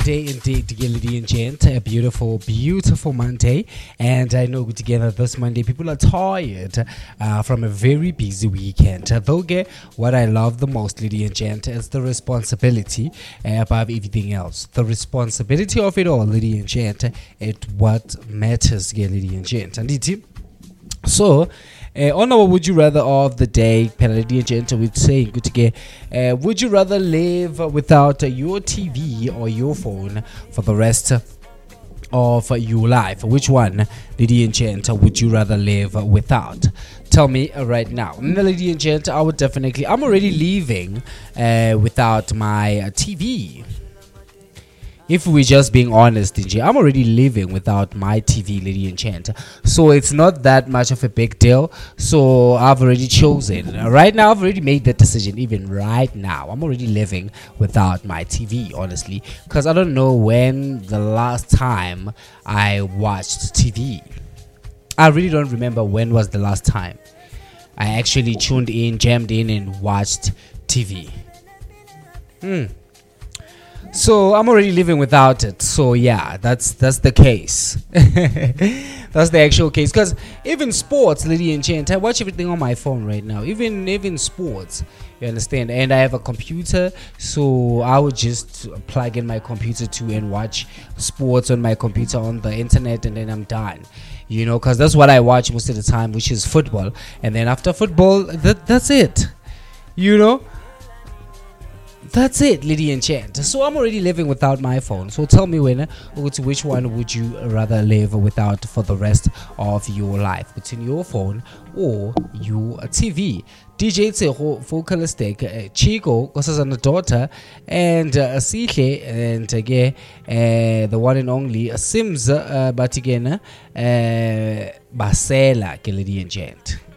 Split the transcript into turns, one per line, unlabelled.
Day indeed, ladies and gent. A beautiful, beautiful Monday. And I know together this Monday, people are tired from a very busy weekend. Though, what I love the most, ladies and gent, is the responsibility above everything else. The responsibility of it all, ladies and gent, it's what matters, ladies and gent. And so, on our would you rather of the day, Ladies and gent, we'd say would you rather live without your TV or your phone for the rest of your life? Which one, ladies and gent, would you rather live without? Tell me right now. Ladies and gent, I'm already living without my TV. If we're just being honest, DJ, I'm already living without my TV, lady and gent. So it's not that much of a big deal. So I've already chosen. Right now, I've already made that decision. Even right now, I'm already living without my TV, honestly. Because I don't know when the last time I watched TV. I really don't remember when was the last time I actually tuned in, jammed in, and watched TV. So I'm already living without it. So yeah, that's the case. That's the actual case. Because even sports, lady and gent, I watch everything on my phone right now. Even sports, you understand. And I have a computer, so I would just plug in my computer too and watch sports on my computer on the internet, and then I'm done. You know, because that's what I watch most of the time, which is football. And then after football, that's it. You know. That's it, lady and gent. So I'm already living without my phone. So tell me, which one would you rather live without for the rest of your life? Between your phone or your TV? DJ Tseho, vocalistic, Chico, Kosazana daughter, and Sihle, and again, the one and only Sims, but again, Basela, lady and gent.